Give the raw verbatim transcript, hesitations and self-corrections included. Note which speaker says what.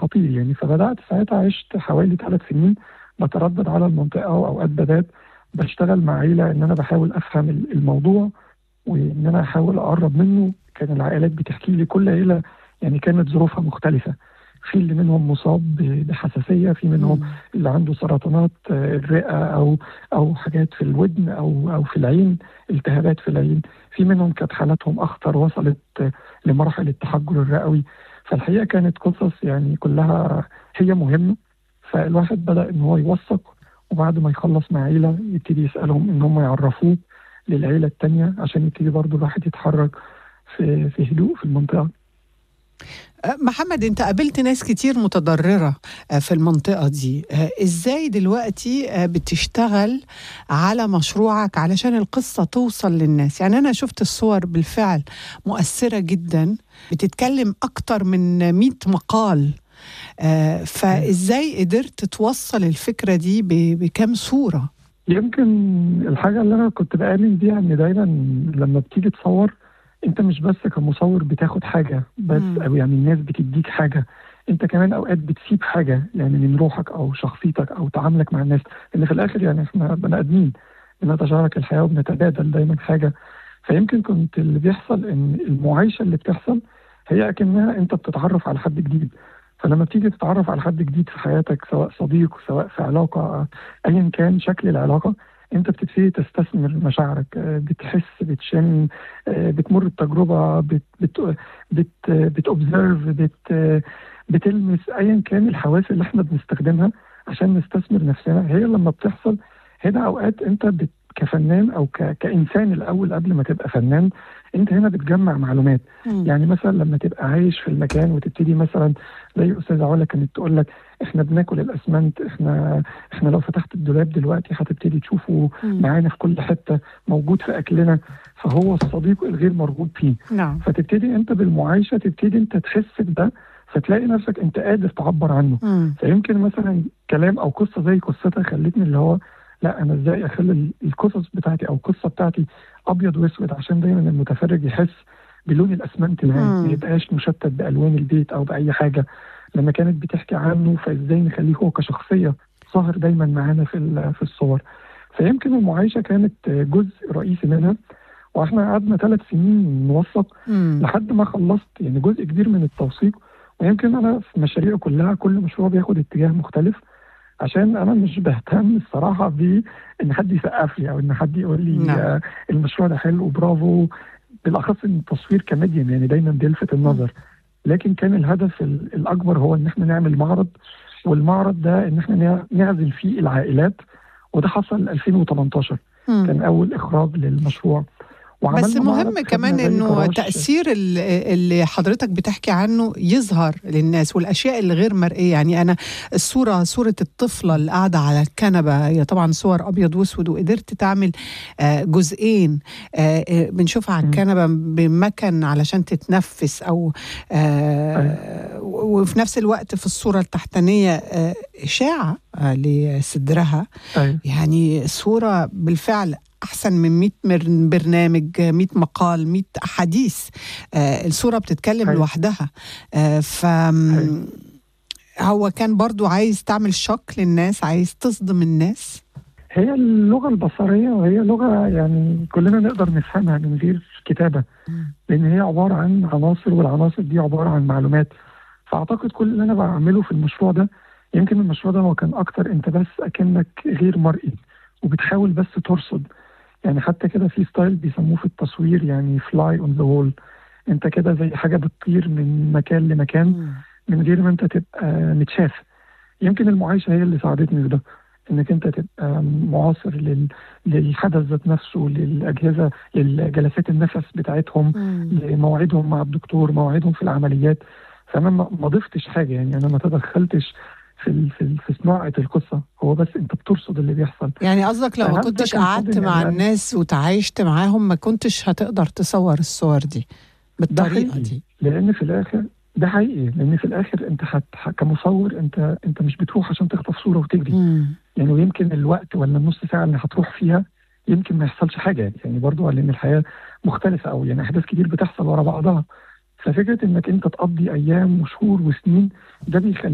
Speaker 1: خطير يعني. فبدات ساعتها عشت حوالي ثلاث سنين بتردد على المنطقه، واوقات بدات بشتغل مع عيله ان انا بحاول افهم الموضوع وان انا احاول اقرب منه. كان العائلات بتحكي لي، كل عيله يعني كانت ظروفها مختلفه. في اللي منهم مصاب بحساسيه، في منهم
Speaker 2: مم.
Speaker 1: اللي عنده سرطانات الرئه او او حاجات في الودن او او في العين، التهابات في العين. في منهم كانت حالاتهم اخطر، وصلت لمراحل التحجر الرئوي. فالحقيقه كانت قصص يعني كلها هي مهمه. فالواحد بدا ان هو يوثق، وبعد ما يخلص مع عيله يبتدي يسالهم ان هم يعرفوه للعيله التانيه، عشان يبتدي برضه الواحد يتحرك في في هدوء في المنطقه.
Speaker 2: محمد، انت قابلت ناس كتير متضررة في المنطقة دي، ازاي دلوقتي بتشتغل على مشروعك علشان القصة توصل للناس؟ يعني انا شفت الصور بالفعل مؤثرة جدا، بتتكلم اكتر من مئة مقال، فازاي قدرت توصل الفكرة دي بكم صورة؟
Speaker 1: يمكن الحاجة اللي انا كنت بآمن بيها ان دايما لما بتيجي تصور، انت مش بس كمصور بتاخد حاجة بس،
Speaker 2: مم.
Speaker 1: او يعني الناس بتديك حاجة، انت كمان اوقات بتسيب حاجة يعني من روحك او شخصيتك او تعاملك مع الناس. لان في الاخر يعني احنا بني ادمين بنتشارك الحياة وبنتبادل دايما حاجة. فيمكن كنت اللي بيحصل ان المعايشة اللي بتحصل هي اكنها انت بتتعرف على حد جديد. فلما بتيجي تتعرف على حد جديد في حياتك، سواء صديق سواء في علاقة، ايا كان شكل العلاقة، انت بتبتدي تستثمر مشاعرك، بتحس، بتشم، بتمر التجربه، بت بت بت بتوبزرف، بت بتلمس، ايا كان الحواس اللي احنا بنستخدمها عشان نستثمر نفسنا. هي لما بتحصل هنا اوقات انت بت كفنان او ك... كانسان الاول قبل ما تبقى فنان، انت هنا بتجمع معلومات.
Speaker 2: مم.
Speaker 1: يعني مثلا لما تبقى عايش في المكان وتبتدي مثلا زي استاذه علا كانت تقول لك احنا بناكل الاسمنت، احنا احنا لو فتحت الدولاب دلوقتي هتبتدي تشوفه
Speaker 2: مم.
Speaker 1: معانا في كل حته، موجود في اكلنا. فهو الصديق الغير مرغوب فيه.
Speaker 2: نعم.
Speaker 1: فتبتدي انت بالمعايشه تبتدي انت تحس بده، فتلاقي نفسك انت قادر تعبر عنه.
Speaker 2: مم.
Speaker 1: فيمكن مثلا كلام او قصه زي قصتها خلتني اللي هو لا، انا ازاي اخلي القصص بتاعتي او القصه بتاعتي ابيض واسود، عشان دايما المتفرج يحس بلون الاسمنت معاه، ما
Speaker 2: مم.
Speaker 1: يبقاش مشتت بالوان البيت او باي حاجه. لما كانت بتحكي عنه، فازاي نخليه هو كشخصيه ظاهر دايما معانا في في الصور. فيمكن المعايشه كانت جزء رئيسي منها. واحنا قعدنا ثلاث سنين نوثق
Speaker 2: مم.
Speaker 1: لحد ما خلصت يعني جزء كبير من التوثيق. ويمكن انا في مشاريعي كلها كل مشروع بياخد اتجاه مختلف، عشان انا مش بهتم الصراحه بان حد يسقف لي او ان حد يقول لي
Speaker 2: نعم.
Speaker 1: آه المشروع ده حلو برافو. بالاخص ان التصوير كميديم يعني دايما بيلفت النظر. لكن كان الهدف الاكبر هو ان احنا نعمل معرض، والمعرض ده ان احنا نعزل فيه العائلات. وده حصل ألفين وثمانية عشر،
Speaker 2: مم.
Speaker 1: كان اول اخراج للمشروع.
Speaker 2: بس
Speaker 1: وعملنا معرض،
Speaker 2: مهم
Speaker 1: خدنا
Speaker 2: كمان
Speaker 1: زي
Speaker 2: انه
Speaker 1: جراج.
Speaker 2: تأثير ال- اللي حضرتك بتحكي عنه يظهر للناس، والاشياء اللي غير مرئية. يعني انا الصورة، صورة الطفلة اللي قاعدة على الكنبة، هي طبعا صور ابيض واسود، وقدرت تعمل آه، جزئين آه، آه، بنشوفها على
Speaker 1: مم.
Speaker 2: الكنبة بمكان علشان تتنفس، او
Speaker 1: أيوة.
Speaker 2: آه، وفي نفس الوقت في الصورة التحتانية آه، إشاعة آه، لصدرها.
Speaker 1: أيوة.
Speaker 2: يعني صورة بالفعل أحسن من مئة مر- برنامج، مئة مقال، مئة حديث. آه الصورة بتتكلم
Speaker 1: أيوة.
Speaker 2: لوحدها. آه ف
Speaker 1: أيوة.
Speaker 2: هو كان برضو عايز تعمل شوك للناس، عايز تصدم الناس.
Speaker 1: هي اللغة البصرية، وهي لغة يعني كلنا نقدر نفهمها من غير كتابة، لأن هي عبارة عن عناصر، والعناصر دي عبارة عن معلومات. فأعتقد كل اللي أنا بعمله في المشروع ده، يمكن المشروع ده هو كان أكتر أنت بس أكنك غير مرئي وبتحاول بس ترصد. يعني حتى كده في ستايل بيسموه في التصوير يعني فلاي اون ذا وول. انت كده زي حاجة بتطير من مكان لمكان
Speaker 2: مم.
Speaker 1: من غير ما انت تبقى متشاف. يمكن المعايشة هي اللي ساعدتني في ده، انك انت تبقى معاصر لل... للحدث ذات نفسه، للأجهزة، للجلسات النفس بتاعتهم،
Speaker 2: مم.
Speaker 1: لمواعيدهم مع الدكتور، مواعيدهم في العمليات. فأنا ما ما ضفتش حاجة، يعني أنا ما تدخلتش في ال... في, ال... في صناعة القصة. هو بس انت بترصد اللي بيحصل.
Speaker 2: يعني قصدك لو ما
Speaker 1: فهل ده
Speaker 2: كنتش
Speaker 1: كان
Speaker 2: قعدت
Speaker 1: صادم؟
Speaker 2: مع
Speaker 1: يعني أنا
Speaker 2: الناس وتعايشت معاهم ما كنتش هتقدر تصور الصور دي
Speaker 1: ده
Speaker 2: بالطريقة
Speaker 1: حقيقي،
Speaker 2: دي.
Speaker 1: لان في الاخر ده حقيقي لان في الاخر انت حت... كمصور، انت انت مش بتروح عشان تخطف صوره وتجري.
Speaker 2: مم.
Speaker 1: يعني ويمكن الوقت ولا النص ساعه اللي هتروح فيها يمكن ما يحصلش حاجه، يعني برضو لان الحياه مختلفه، او يعني احداث كتير بتحصل ورا بعضها. ففكره انك انت تقضي ايام وشهور وسنين، ده بيخلي